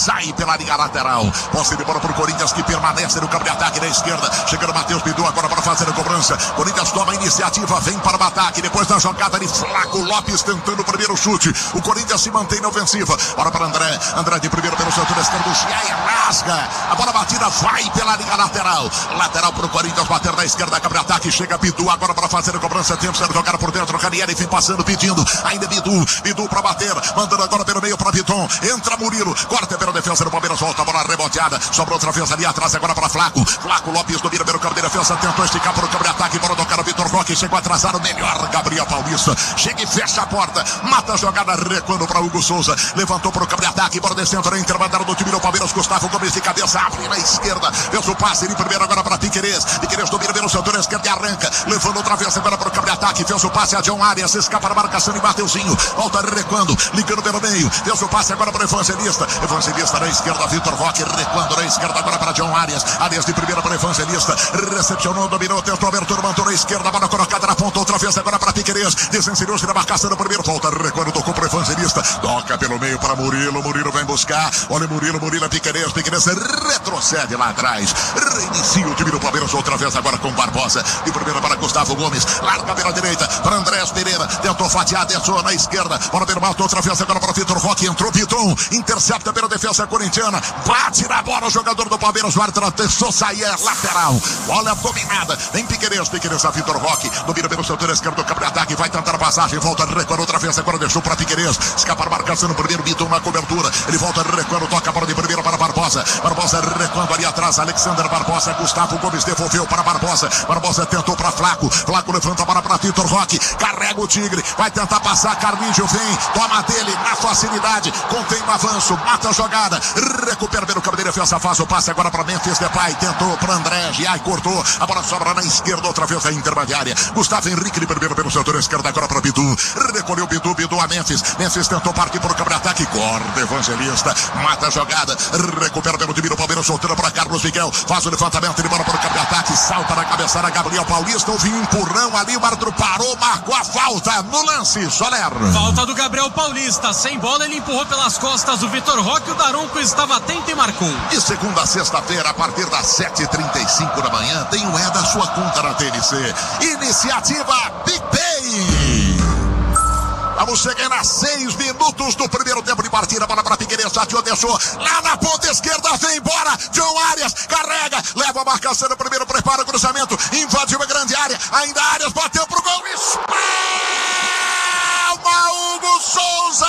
Sai pela linha lateral. Posse de bola para o Corinthians que permanece no campo de ataque da esquerda. Chegando Matheus Bidu agora para fazer a cobrança. Corinthians toma a iniciativa, vem para o ataque. Depois da jogada de Flaco Lopes tentando o primeiro chute. O Corinthians se mantém na ofensiva. Bora para André. André de primeiro pelo setor esquerdo. Giai rasga. A bola batida vai pela linha lateral. Lateral para o Corinthians bater na esquerda. Campo de ataque. Chega Bidu agora para fazer a cobrança. Tempo sendo jogado por dentro. Ranieri vem passando, pedindo. Ainda Bidu. Bidu para bater. Mandando agora pelo meio para Viton. Entra Murilo. Corta pelo defesa do Palmeiras, volta a bola reboteada, sobrou outra vez ali atrás, agora para Flaco. Flaco Lopes domina pelo campo de defesa, tentou esticar para o campo de ataque, para tocar o Vitor Roque, chegou a atrasar o melhor Gabriel Paulista, chega e fecha a porta, mata a jogada, recuando para Hugo Souza, levantou para o campo de ataque, bola descendo na intermediária do time do Palmeiras, Gustavo Gomes de cabeça, abre na esquerda, fez o passe de primeiro agora para Piquerez domina pelo setor esquerdo e arranca, levando outra vez agora para o campo de ataque, fez o passe a John Arias, escapa na marcação e Mateuzinho, volta recuando, ligando pelo meio, fez o passe agora para o Evangelista na esquerda, Vitor Roque recuando na esquerda agora para John Arias. Arias de primeira para Evangelista. Recepcionou, dominou, tentou a abertura, mandou na esquerda, bola colocada na ponta, outra vez agora para Piquerez. Desensinou-se na marcação do primeiro. Volta, recuando, tocou para Evangelista. Toca pelo meio para Murilo. Murilo vai buscar. Olha Murilo, Piquerez. Piquerez retrocede lá atrás. Reinicia o time do Palmeiras outra vez agora com Barbosa. De primeira para Gustavo Gomes. Larga pela direita para Andrés Pereira. Tentou fatiar, desceu na esquerda. Bola pelo alto, outra vez agora para Vitor Roque. Entrou Viton. Intercepta pela defesa corintiana. Bate na bola o jogador do Palmeiras, o árbitro testou sair lateral, bola dominada, vem Piquerez a Vitor Roque, domina pelo setor esquerdo do campo de ataque, vai tentar a passagem, volta recuando outra vez, agora deixou para Piquerez, escapa a marcação no primeiro, Vitor na cobertura, ele volta recuando, toca a bola de primeira para Barbosa recuando ali atrás, Alexander Barbosa, Gustavo Gomes devolveu para Barbosa tentou para Flaco levanta a bola para Vitor Roque, carrega o Tigre, vai tentar passar, Carlinhos vem, toma dele na facilidade, contém o avanço, mata a jogada, recupera pelo campo de defesa, faz o passe agora para Memphis Depay, tentou para André, Giai cortou, a bola sobra na esquerda, outra vez a intermediária, Gustavo Henrique de primeiro pelo setor esquerdo, agora para Bidu, recolheu Bidu a Memphis tentou partir para o campo de ataque, corta Evangelista, mata a jogada, recupera pelo time do Palmeiras, soltando para Carlos Miguel, faz o levantamento de bola para o campo de ataque, salta na cabeçada Gabriel Paulista, houve um empurrão ali, o árbitro parou, marcou a falta no lance, Soler. Falta do Gabriel Paulista, sem bola ele empurrou pelas costas o Vitor Roque, o Daronco estava atento e marcou. De segunda a sexta-feira, a partir das 7h35 da manhã, tem o da sua conta na TNC. Iniciativa PicPay. Vamos chegando a 6 minutos do primeiro tempo de partida. Bola para Piquerez, Tatiou, deixou lá na ponta esquerda, vem embora. John Arias carrega, leva a marcação no primeiro, prepara o cruzamento, invadiu a grande área. Ainda Arias bateu pro gol, espalma Hugo Souza.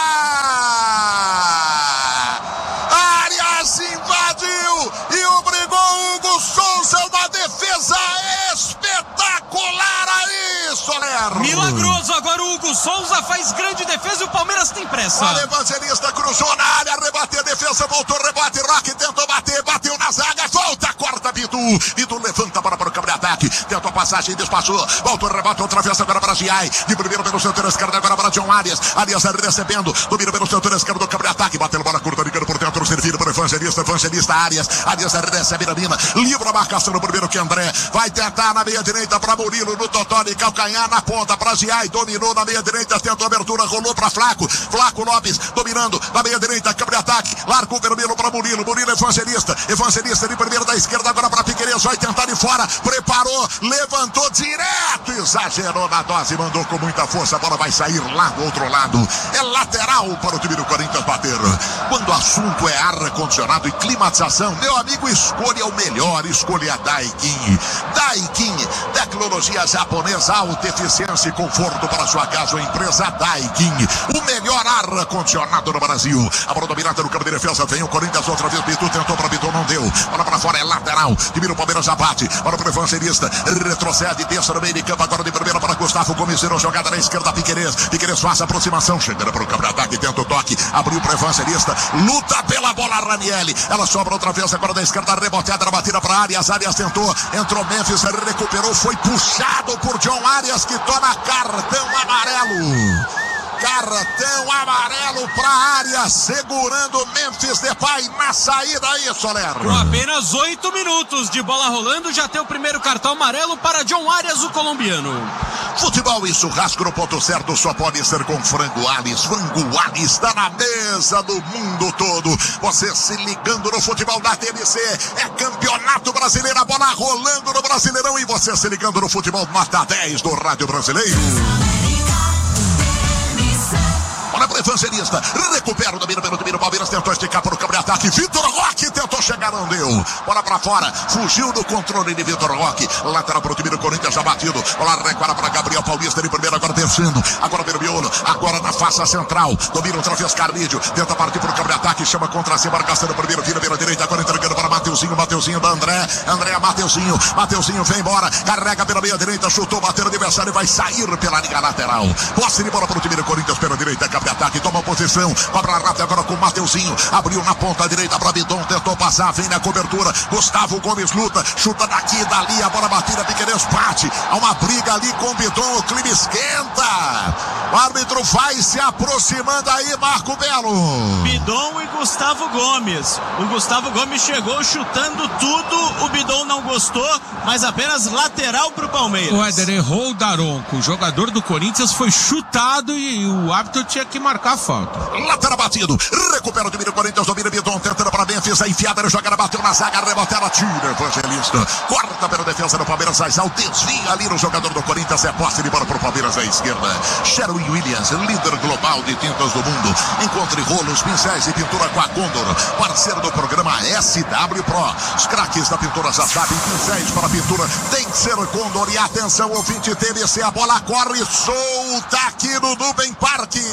Arias invadiu e obrigou Hugo Souza, uma defesa espetacular aí, Soler. Milagroso, agora o Hugo Souza faz grande defesa e o Palmeiras tem pressa. O Evangelista cruzou na área, rebateu a defesa, voltou, rebate, Roque tentou bater, bateu na zaga, volta, corta Bidu levanta a bola para o campo de ataque, tentou a passagem, despachou, voltou, rebate outra vez agora para Giai, de primeiro pelo setor esquerdo, agora para John Arias recebendo, domina pelo setor esquerdo do campo de ataque, bateu a bola curta, ligando por dentro, servido para o Evangelista, Arias recebe na mina, livra a marcação no primeiro que André, vai tentar na meia direita para Murilo, no totó de calcanhar na ponta para Giai, dominou na meia direita, tentou a abertura, rolou para Flaco Lopes, dominando na meia direita, campo de ataque, larga o vermelho para Murilo Evangelista de primeira da esquerda, agora para Piquerez, vai tentar de fora, preparou, levantou direto, exagerou na dose, mandou com muita força, a bola vai sair lá do outro lado, é lateral para o time do Corinthians bater. Quando o assunto é ar-condicionado e climatização, meu amigo, escolha o melhor, escolha a Daikin, tecnologia japonesa, alta eficiência e conforto para sua casa ou empresa. Daikin, o melhor ar-condicionado no Brasil. A bola dominada no campo de defesa, vem o Corinthians outra vez, Bidu tentou para Bidu, não deu, bola para fora, é lateral, time o Palmeiras já bate, bola para o Evangelista, retrocede, pensa no meio de campo, agora de primeira para Gustavo Gomes, zerou jogada na esquerda, Piquerez faz a aproximação, chegando para o campo de ataque, tenta o toque, abriu para o Evangelista, luta pela bola, Ranieri, ela sobra outra vez, agora da esquerda, reboteada, na batida para Arias tentou, entrou Memphis, recuperou, foi puxado por John Arias, que toma cartão amarelo. Cartão amarelo para a área, segurando Memphis Depay na saída aí, Soler. Com apenas 8 minutos de bola rolando, já tem o primeiro cartão amarelo para John Arias, o colombiano. Futebol e churrasco no ponto certo só pode ser com Frango Alis. Frango Alis está na mesa do mundo todo. Você se ligando no futebol da TNC. É campeonato brasileiro, a bola rolando no Brasileirão. E você se ligando no futebol nota 10 do Rádio Brasileiro. Bola para o Evangelista, recupera o domínio pelo domínio, Palmeiras tentou esticar para o campo de ataque, Vitor Roque tentou chegar, não deu, bola para fora, fugiu do controle de Vitor Roque, lateral para o time do Corinthians, já batido, bola recuada para Gabriel Paulista, de primeiro, agora descendo, agora pelo miolo, agora na face central, domina outra vez Carlídio, tenta partir para o campo de ataque, chama contra si, marcação primeiro, vira pela direita, agora entregando para Mateuzinho da André, Mateuzinho vem embora, carrega pela meia direita, chutou, bateu o adversário e vai sair pela linha lateral, posse de bola para o time do Corinthians pela direita, de ataque, toma posição, cobra rápido agora com o Mateuzinho, abriu na ponta direita para Bidon, tentou passar, vem na cobertura, Gustavo Gomes luta, chuta daqui e dali, a bola batida, Piquerez bate, há uma briga ali com o Bidon, o clima esquenta, o árbitro vai se aproximando aí, Marco Belo. Bidon e Gustavo Gomes, o Gustavo Gomes chegou chutando tudo, o Bidon não gostou, mas apenas lateral para o Palmeiras. O Éder errou o Daronco, o jogador do Corinthians foi chutado e o árbitro tinha que marcar a falta. Lateral batido, recupera o domínio Corinthians, domina Bidon, tentando para Memphis, a enfiada, ele joga, bateu na zaga, rebotela, tira, Evangelista, corta pela defesa do Palmeiras, Aizal, desvia ali no jogador do Corinthians, é posse de bola para o Palmeiras à esquerda, Sherwin Williams, líder global de tintas do mundo, encontre rolos, pincéis e pintura com a Condor, parceiro do programa SW Pro, os craques da pintura já sabem, pincéis para pintura, tem que ser Condor, e atenção, ouvinte TNC, a bola corre solta aqui no Nubem Parque.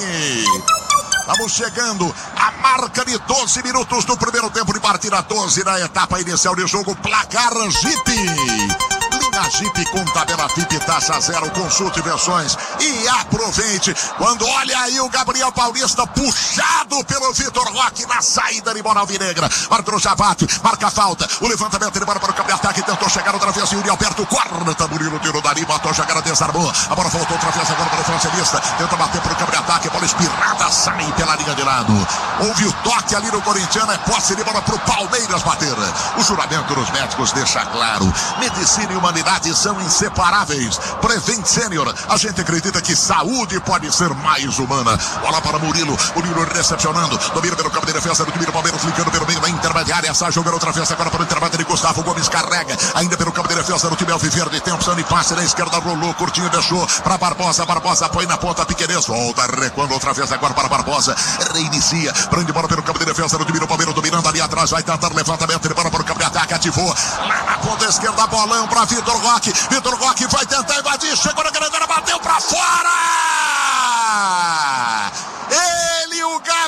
Estamos chegando à marca de 12 minutos do primeiro tempo de partida, 12 na etapa inicial de jogo, placar Jeep. Linha Jeep com tabela FIP, taxa zero, consulte versões e aproveite. Quando olha aí o Gabriel Paulista puxado pelo Vitor Roque na saída de bola alvinegra. Arthur Javate marca a falta, o levantamento de bola para o campo de ataque, tentou chegar outra vez, Yuri Alberto, corta, Murilo tirou dali, botou, chegada, desarmou, a bola voltou outra vez agora para o Evangelista, tenta bater para o campo de ataque, bola espirrada, sai pela linha de lado. Houve o toque ali no corintiano, é posse de bola para o Palmeiras bater. O juramento dos médicos deixa claro, medicina e humanidade são inseparáveis. Prevent Senior, a gente acredita que saúde pode ser mais humana. Bola para Murilo recepcionando, domina pelo campo de defesa do time do Palmeiras, ligando pelo meio da intermediária, sai jogando outra vez agora para o intermédio de Gustavo Gomes, carrega, ainda pelo campo de defesa do time Alviverde, tem opção de passe na esquerda, rolou, curtinho, deixou para Barbosa, põe na ponta, Piquerez, volta, recuando outra vez agora para Barbosa, reinicia, prende bola pelo campo de defesa do time do Palmeiras, dominando ali atrás, vai tentar levantamento de bola para o campo de ataque, ativou, lá na ponta esquerda, bolão para Vitor Roque vai tentar invadir, chegou na grande área, bateu para fora!